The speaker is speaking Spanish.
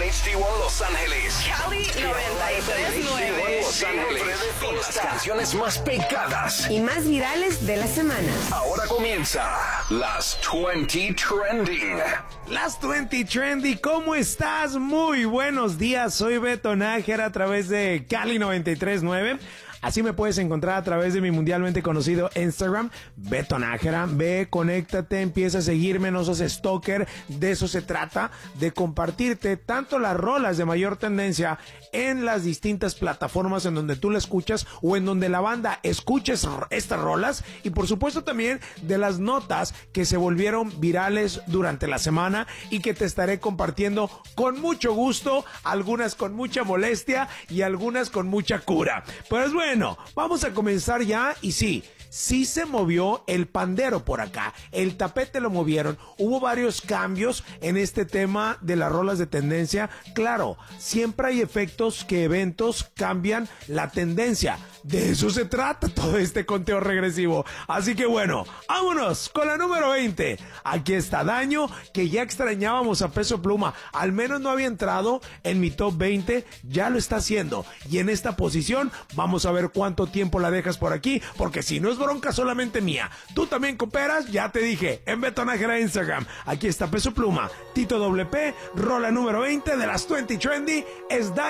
HD1 Los Ángeles. Cali 93.9. Los Ángeles. Con las canciones más pegadas y más virales de la semana. Ahora comienza las 20 Trending. Las 20 Trendy, ¿cómo estás? Muy buenos días, soy Beto Nájera a través de Cali 93.9. Así me puedes encontrar a través de mi mundialmente conocido Instagram, Beto Nájera. Ve, conéctate, empieza a seguirme, no sos stalker. De eso se trata, de compartirte tanto las rolas de mayor tendencia en las distintas plataformas en donde tú la escuchas o en donde la banda escuches estas rolas, y por supuesto también de las notas que se volvieron virales durante la semana y que te estaré compartiendo con mucho gusto, algunas con mucha molestia y algunas con mucha cura. Pues bueno, vamos a comenzar ya. Y sí se movió el pandero por acá, el tapete lo movieron, hubo varios cambios en este tema de las rolas de tendencia. Claro, siempre hay efectos que eventos cambian la tendencia, de eso se trata todo este conteo regresivo. Así que bueno, vámonos con la número 20. Aquí está Daño, que ya extrañábamos a Peso Pluma, al menos no había entrado en mi top 20, ya lo está haciendo, y en esta posición vamos a ver cuánto tiempo la dejas por aquí, porque si no es bronca solamente mía, tú también cooperas. Ya te dije, en Beto Nájera Instagram, aquí está Peso Pluma, Tito WP, rola número 20 de las 20 Trendy, es Daño.